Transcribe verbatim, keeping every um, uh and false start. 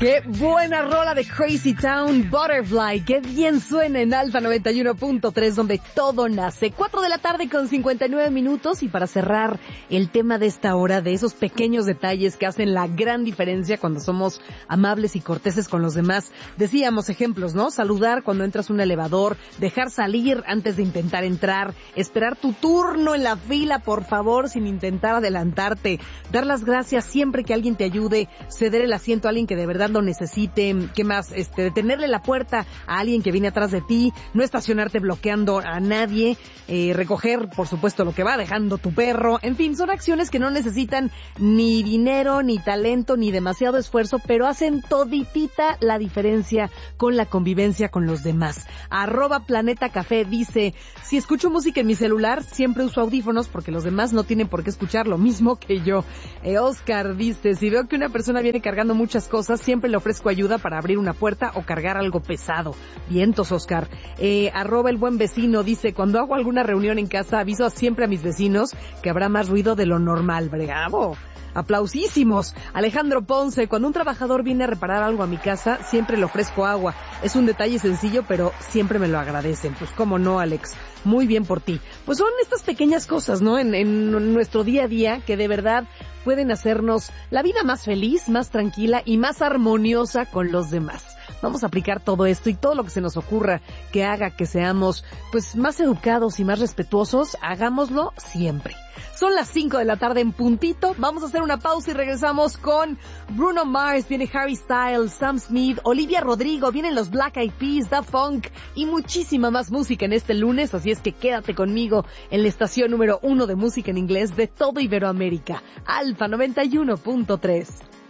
Qué buena rola de Crazy Town, Butterfly. Qué bien suena en Alfa noventa y uno punto tres, donde todo nace. Cuatro de la tarde con cincuenta y nueve minutos. Y para cerrar el tema de esta hora, de esos pequeños detalles que hacen la gran diferencia cuando somos amables y corteses con los demás. Decíamos ejemplos, ¿no? Saludar cuando entras a un elevador, dejar salir antes de intentar entrar, esperar tu turno en la fila, por favor, sin intentar adelantarte, dar las gracias siempre que alguien te ayude, ceder el asiento a alguien que de verdad lo necesite, ¿qué más? Este, detenerle la puerta a alguien que viene atrás de ti, no estacionarte bloqueando a nadie, eh, recoger, por supuesto, lo que va dejando tu perro, en fin, son acciones que no necesitan ni dinero, ni talento, ni demasiado esfuerzo, pero hacen toditita la diferencia con la convivencia con los demás. Arroba Planeta Café dice, si escucho música en mi celular, siempre uso audífonos porque los demás no tienen por qué escuchar lo mismo que yo. Eh, Oscar dice, si veo que una persona viene cargando muchas cosas, siempre le ofrezco ayuda para abrir una puerta o cargar algo pesado. Vientos, Oscar. Eh, arroba El Buen Vecino dice, cuando hago alguna reunión en casa, aviso siempre a mis vecinos que habrá más ruido de lo normal. Bravo. Aplausísimos. Alejandro Ponce, cuando un trabajador viene a reparar algo a mi casa, siempre le ofrezco agua. Es un detalle sencillo, pero siempre me lo agradecen. Pues cómo no, Alex. Muy bien por ti. Pues son estas pequeñas cosas, ¿no? En, en nuestro día a día que de verdad pueden hacernos la vida más feliz, más tranquila y más armoniosa con los demás. Vamos a aplicar todo esto y todo lo que se nos ocurra que haga que seamos pues más educados y más respetuosos, hagámoslo siempre. Son las cinco de la tarde en puntito. Vamos a hacer una pausa y regresamos con Bruno Mars, viene Harry Styles, Sam Smith, Olivia Rodrigo, vienen los Black Eyed Peas, Da Funk y muchísima más música en este lunes, así es que quédate conmigo en la estación número uno de música en inglés de todo Iberoamérica, Alfa noventa y uno punto tres.